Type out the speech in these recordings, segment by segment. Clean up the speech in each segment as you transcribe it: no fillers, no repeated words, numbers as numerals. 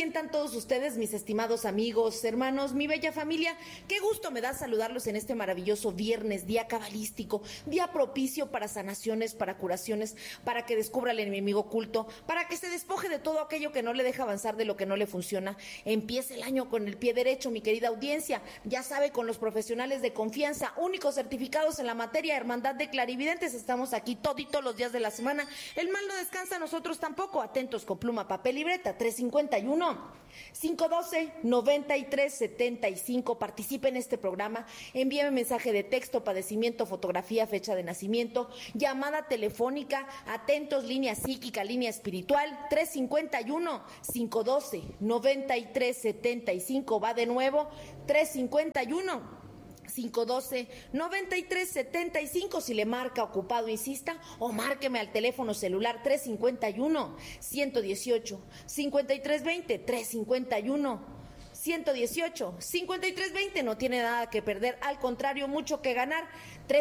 sientan todos ustedes, mis estimados amigos, hermanos, mi bella familia? Qué gusto me da saludarlos en este maravilloso viernes, día cabalístico, día propicio para sanaciones, para curaciones, para que descubra el enemigo oculto, para que se despoje de todo aquello que no le deja avanzar, de lo que no le funciona. Empiece el año con el pie derecho, mi querida audiencia. Ya sabe, con los profesionales de confianza, únicos certificados en la materia, Hermandad de Clarividentes. Estamos aquí toditos los días de la semana. El mal no descansa, nosotros tampoco. Atentos con pluma, papel, libreta. 351-512-9375. Participe en este programa. Envíeme mensaje de texto, padecimiento, fotografía, fecha de nacimiento, llamada telefónica. Atentos, línea psíquica, línea espiritual. 351-512-9375. Va de nuevo. 351-512-9375. Si le marca ocupado, insista, o márqueme al teléfono celular 351-118-5320, 351-118-5320. No tiene nada que perder, al contrario, mucho que ganar.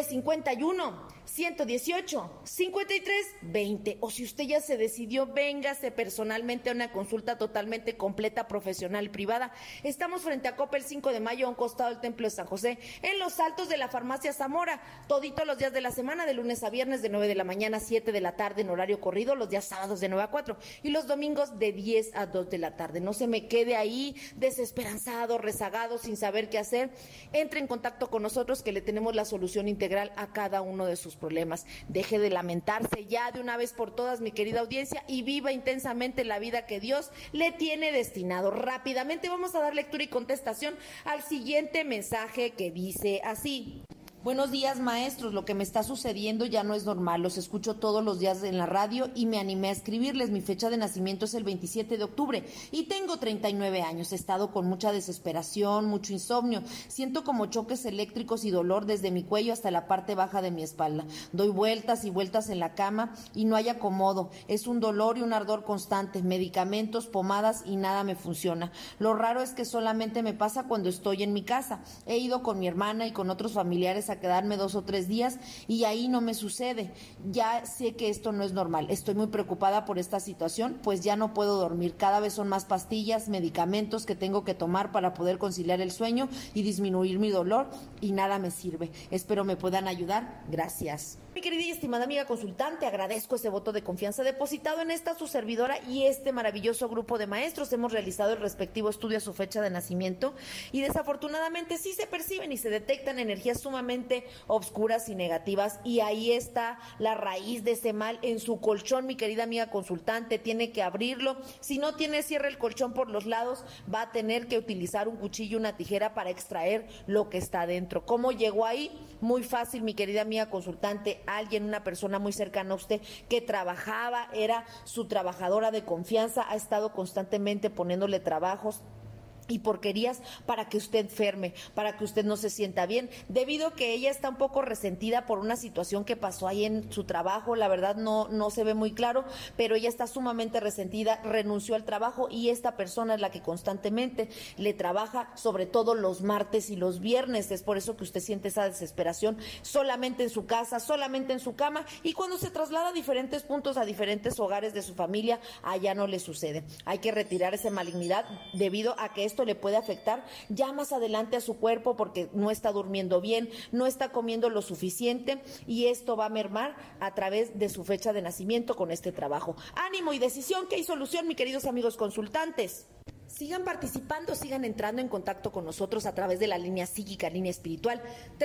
351-118-5320. O si usted ya se decidió, véngase personalmente a una consulta totalmente completa, profesional y privada. Estamos frente a Coppel 5 de Mayo, a un costado del Templo de San José, en los altos de la Farmacia Zamora. Toditos los días de la semana, de lunes a viernes, de 9 de la mañana a 7 de la tarde en horario corrido, los días sábados de 9 a 4 y los domingos de 10 a 2 de la tarde. No se me quede ahí desesperanzado, rezagado, sin saber qué hacer. Entre en contacto con nosotros, que le tenemos la solución integral a cada uno de sus problemas. Deje de lamentarse ya de una vez por todas, mi querida audiencia, y viva intensamente la vida que Dios le tiene destinado. Rápidamente vamos a dar lectura y contestación al siguiente mensaje, que dice así: buenos días, maestros. Lo que me está sucediendo ya no es normal. Los escucho todos los días en la radio y me animé a escribirles. Mi fecha de nacimiento es el 27 de octubre y tengo 39 años. He estado con mucha desesperación, mucho insomnio. Siento como choques eléctricos y dolor desde mi cuello hasta la parte baja de mi espalda. Doy vueltas y vueltas en la cama y no hay acomodo. Es un dolor y un ardor constante. Medicamentos, pomadas y nada me funciona. Lo raro es que solamente me pasa cuando estoy en mi casa. He ido con mi hermana y con otros familiares a quedarme 2 o 3 días y ahí no me sucede. Ya sé que esto no es normal. Estoy muy preocupada por esta situación, pues ya no puedo dormir. Cada vez son más pastillas, medicamentos que tengo que tomar para poder conciliar el sueño y disminuir mi dolor, y nada me sirve. Espero me puedan ayudar. Gracias. Mi querida y estimada amiga consultante, agradezco ese voto de confianza depositado en esta su servidora y este maravilloso grupo de maestros. Hemos realizado el respectivo estudio a su fecha de nacimiento y desafortunadamente sí se perciben y se detectan energías sumamente obscuras y negativas, y ahí está la raíz de ese mal en su colchón, mi querida amiga consultante. Tiene que abrirlo. Si no tiene cierre el colchón por los lados, va a tener que utilizar un cuchillo, una tijera para extraer lo que está dentro. ¿Cómo llegó ahí? Muy fácil, mi querida amiga consultante. Alguien, una persona muy cercana a usted que trabajaba, era su trabajadora de confianza, ha estado constantemente poniéndole trabajos y porquerías para que usted enferme, para que usted no se sienta bien, debido a que ella está un poco resentida por una situación que pasó ahí en su trabajo. La verdad no se ve muy claro, pero ella está sumamente resentida, renunció al trabajo, y esta persona es la que constantemente le trabaja, sobre todo los martes y los viernes. Es por eso que usted siente esa desesperación, solamente en su casa, solamente en su cama, y cuando se traslada a diferentes puntos, a diferentes hogares de su familia, allá no le sucede. Hay que retirar esa malignidad, debido a que esto le puede afectar ya más adelante a su cuerpo, porque no está durmiendo bien, no está comiendo lo suficiente, y esto va a mermar a través de su fecha de nacimiento con este trabajo. Ánimo y decisión, que hay solución, mis queridos amigos consultantes. Sigan participando, sigan entrando en contacto con nosotros a través de la línea psíquica, línea espiritual,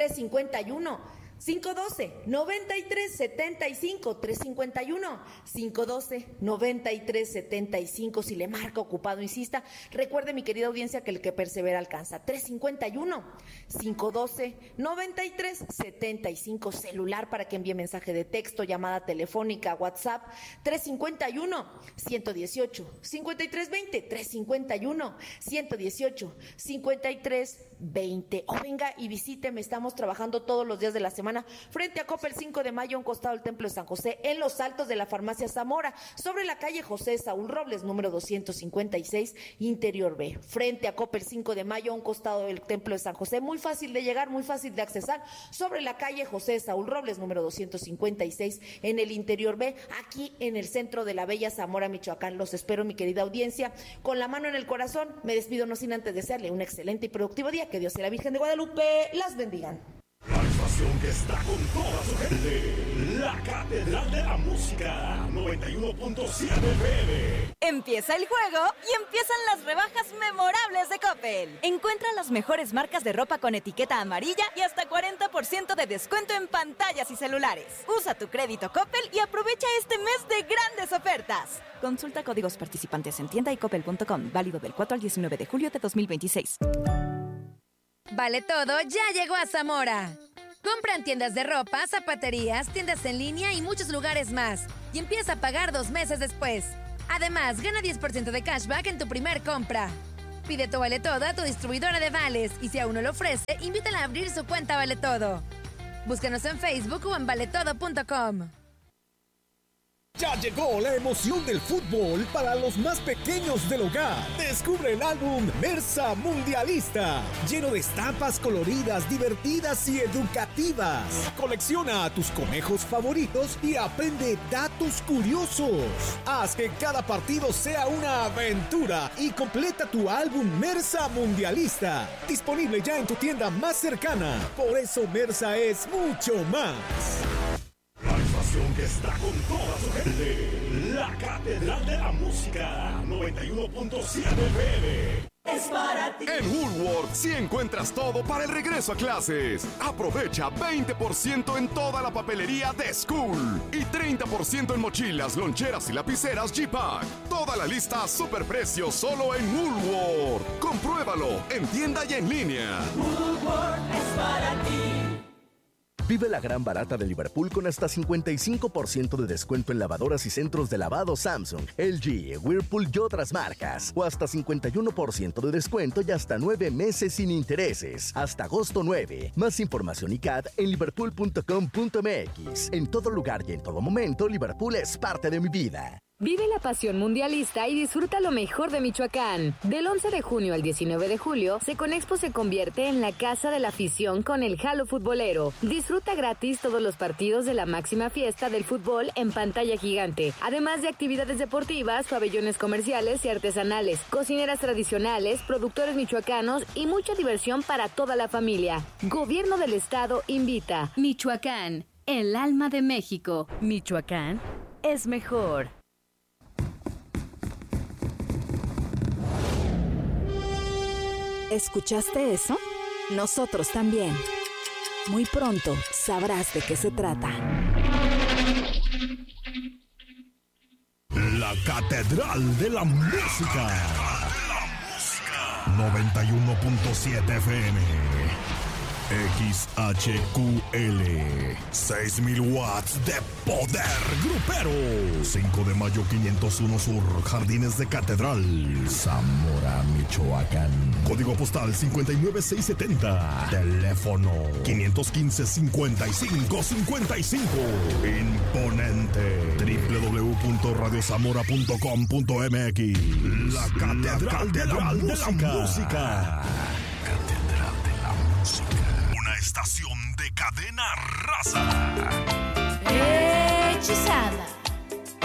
351-512-9375, 351-512-9375. Si le marca ocupado, insista. Recuerde, mi querida audiencia, que el que persevera alcanza. 351-512-9375, celular para que envíe mensaje de texto, llamada telefónica, WhatsApp, 351-118-5320, 351-118-5320. O venga y visíteme, estamos trabajando todos los días de la semana semana frente a Coppel 5 de Mayo, a un costado del Templo de San José, en los altos de la farmacia Zamora, sobre la calle José Saúl Robles, número 256, Interior B. Frente a Coppel 5 de Mayo, a un costado del Templo de San José, muy fácil de llegar, muy fácil de accesar, sobre la calle José Saúl Robles, número 256, en el Interior B, aquí en el centro de la bella Zamora, Michoacán. Los espero, mi querida audiencia, con la mano en el corazón. Me despido no sin antes desearle un excelente y productivo día. Que Dios y la Virgen de Guadalupe las bendigan. La estación que está con toda su gente, la Catedral de la Música, 91.7 FM. Empieza el juego y empiezan las rebajas memorables de Coppel. Encuentra las mejores marcas de ropa con etiqueta amarilla y hasta 40% de descuento en pantallas y celulares. Usa tu crédito Coppel y aprovecha este mes de grandes ofertas. Consulta códigos participantes en tienda y coppel.com. Válido del 4 al 19 de julio de 2026. Vale Todo ya llegó a Zamora. Compra en tiendas de ropa, zapaterías, tiendas en línea y muchos lugares más. Y empieza a pagar 2 meses después. Además, gana 10% de cashback en tu primer compra. Pide tu Vale Todo a tu distribuidora de vales y si aún no lo ofrece, invítala a abrir su cuenta Vale Todo. Búscanos en Facebook o en valetodo.com. Ya llegó la emoción del fútbol para los más pequeños del hogar. Descubre el álbum Mersa Mundialista, lleno de estampas coloridas, divertidas y educativas. Colecciona a tus conejos favoritos y aprende datos curiosos. Haz que cada partido sea una aventura y completa tu álbum Mersa Mundialista. Disponible ya en tu tienda más cercana. Por eso Mersa es mucho más. La estación que está con toda su gente, la Catedral de la Música, 91.7 FM. Es para ti. En Woolworth sí encuentras todo para el regreso a clases. Aprovecha 20% en toda la papelería de School y 30% en mochilas, loncheras y lapiceras G-Pack. Toda la lista a superprecio solo en Woolworth. Compruébalo en tienda y en línea. Woolworth es para ti. Vive la gran barata de Liverpool con hasta 55% de descuento en lavadoras y centros de lavado Samsung, LG, Whirlpool y otras marcas. O hasta 51% de descuento y hasta 9 meses sin intereses. Hasta agosto 9. Más información y CAD en liverpool.com.mx. En todo lugar y en todo momento, Liverpool es parte de mi vida. Vive la pasión mundialista y disfruta lo mejor de Michoacán. Del 11 de junio al 19 de julio, Seconexpo se convierte en la casa de la afición con el Halo Futbolero. Disfruta gratis todos los partidos de la máxima fiesta del fútbol en pantalla gigante, además de actividades deportivas, pabellones comerciales y artesanales, cocineras tradicionales, productores michoacanos y mucha diversión para toda la familia. Gobierno del Estado invita. Michoacán, el alma de México. Michoacán es mejor. ¿Escuchaste eso? Nosotros también. Muy pronto sabrás de qué se trata. La Catedral de la Música. 91.7 FM. XHQL, 6,000 watts de poder grupero. 5 de mayo 501 Sur, Jardines de Catedral, Zamora, Michoacán. Código postal 59670. Teléfono 515-5555. Imponente. www.radiozamora.com.mx. La Catedral de la Música. Catedral de la Música. Una estación de cadena raza. Hechizada.